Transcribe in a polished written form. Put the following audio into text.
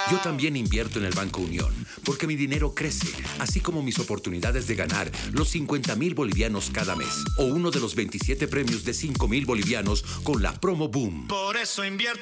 Yo también invierto en el Banco Unión, porque mi dinero crece, así como mis oportunidades de ganar los 50,000 bolivianos cada mes, o uno de los 27 premios de 5,000 bolivianos con la promo Boom. Por eso invierto